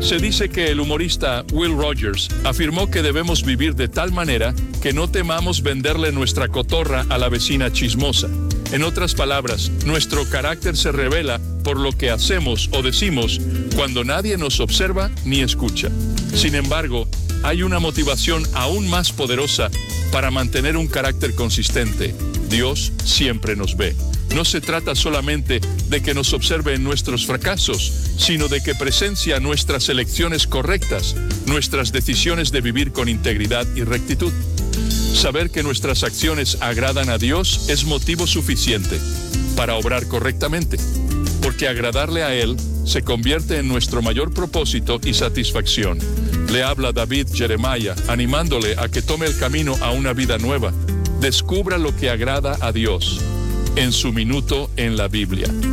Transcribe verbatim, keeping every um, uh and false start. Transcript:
Se dice que el humorista Will Rogers afirmó que debemos vivir de tal manera que no temamos venderle nuestra cotorra a la vecina chismosa. En otras palabras, nuestro carácter se revela por lo que hacemos o decimos cuando nadie nos observa ni escucha. Sin embargo, hay una motivación aún más poderosa para mantener un carácter consistente. Dios siempre nos ve. No se trata solamente de que nos observe en nuestros fracasos, sino de que presencia nuestras elecciones correctas, nuestras decisiones de vivir con integridad y rectitud. Saber que nuestras acciones agradan a Dios es motivo suficiente para obrar correctamente, porque agradarle a Él se convierte en nuestro mayor propósito y satisfacción. Le habla David Jeremiah, animándole a que tome el camino a una vida nueva. Descubra lo que agrada a Dios en su minuto en la Biblia.